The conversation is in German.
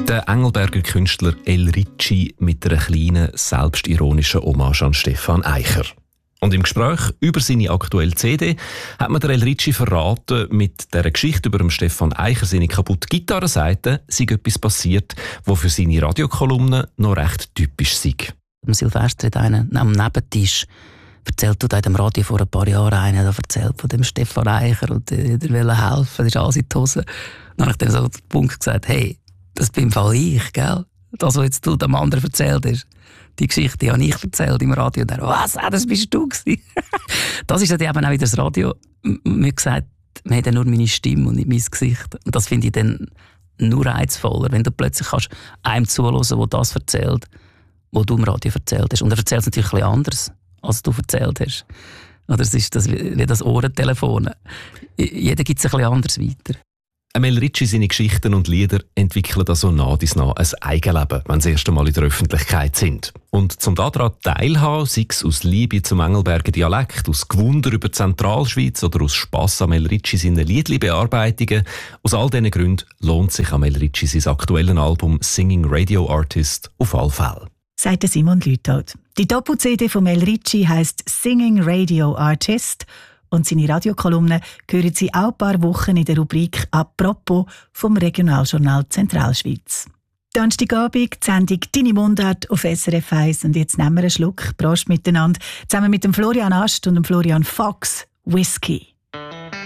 Der Engelberger Künstler El Ricci mit einer kleinen, selbstironischen Hommage an Stefan Eicher. Und im Gespräch über seine aktuelle CD hat mir der El Ricci verraten, mit dieser Geschichte über Stefan Eicher seine kaputte Gitarrenseite sei etwas passiert, was für seine Radiokolumne noch recht typisch sei. Am Silvester hat einer am Nebentisch erzählt, in dem Radio vor ein paar Jahren einer erzählt von dem Stefan Eicher und der will helfen, das ist alles in die Hose. Dann habe ich dann so auf den Punkt gesagt, hey, das bin im Fall ich, gell? Das, was jetzt du dem anderen erzählt hast, die Geschichte die habe ich erzählt im Radio. Und er, was? Das bist du gewesen? Das ist dann eben auch wieder das Radio. Mir gesagt, man hat ja nur meine Stimme und nicht mein Gesicht. Und das finde ich dann nur reizvoller, wenn du plötzlich kannst einem zuhören, der das erzählt, was du im Radio erzählt hast. Und er erzählt es natürlich ein bisschen anders, als du erzählt hast. Oder es ist das wie das Ohrentelefon. Jeder gibt es ein bisschen anders weiter. El Ricci seine Geschichten und Lieder entwickeln also nach dies nach ein Eigenleben, wenn sie erst einmal in der Öffentlichkeit sind. Und zum daran teilhaben, sei es aus Liebe zum Engelberger Dialekt, aus Gewunder über die Zentralschweiz oder aus Spass am El Ricci seine Liedli-Bearbeitungen, aus all diesen Gründen lohnt sich am El Ricci sein aktuelles Album «Singing Radio Artist» auf alle Fälle. Sagt Simon Lüthold. Die Doppel-CD von El Ricci heisst «Singing Radio Artist» und seine Radiokolumne hören Sie auch ein paar Wochen in der Rubrik «Apropos» vom Regionaljournal Zentralschweiz. Donnerstagabend die Sendung «Deine Mundart» auf SRF 1 und jetzt nehmen wir einen Schluck. Prost miteinander, zusammen mit dem Florian Ast und dem Florian Fox, Whisky.